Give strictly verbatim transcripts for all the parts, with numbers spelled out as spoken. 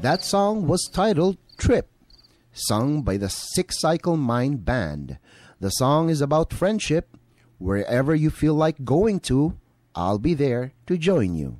That song was titled Trip, sung by the Six Cycle Mind Band. The song is about friendship. Wherever you feel like going to, I'll be there to join you.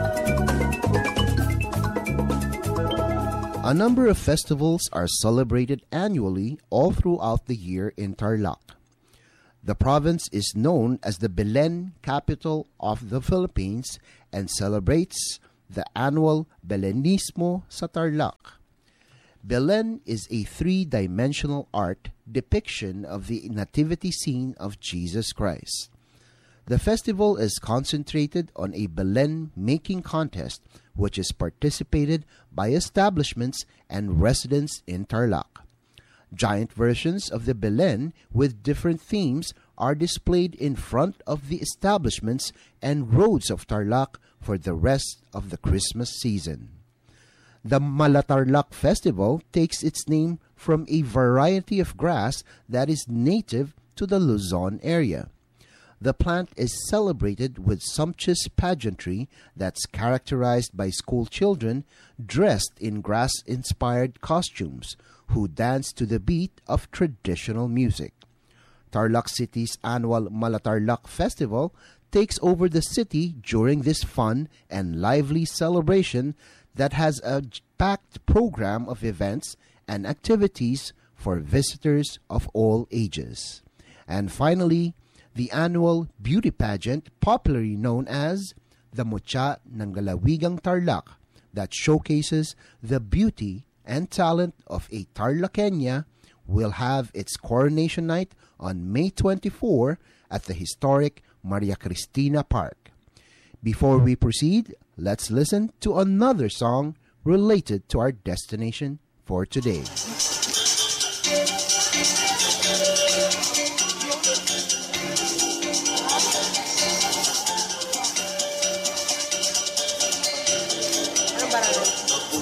A number of festivals are celebrated annually all throughout the year in Tarlac. The province is known as the Belen capital of the Philippines and celebrates the annual Belenismo sa Tarlac. Belen is a three-dimensional art depiction of the nativity scene of Jesus Christ. The festival is concentrated on a Belen making contest which is participated by establishments and residents in Tarlac. Giant versions of the Belen with different themes are displayed in front of the establishments and roads of Tarlac for the rest of the Christmas season. The Malatarlac Festival takes its name from a variety of grass that is native to the Luzon area. The plant is celebrated with sumptuous pageantry that's characterized by school children dressed in grass-inspired costumes who dance to the beat of traditional music. Tarlac City's annual Malatarlac Festival takes over the city during this fun and lively celebration that has a packed program of events and activities for visitors of all ages. And finally, the annual beauty pageant, popularly known as the Mucha ng Lalawigang Tarlac, that showcases the beauty and talent of a Tarlaqueña, will have its coronation night on May twenty-fourth at the historic Maria Cristina Park. Before we proceed, let's listen to another song related to our destination for today.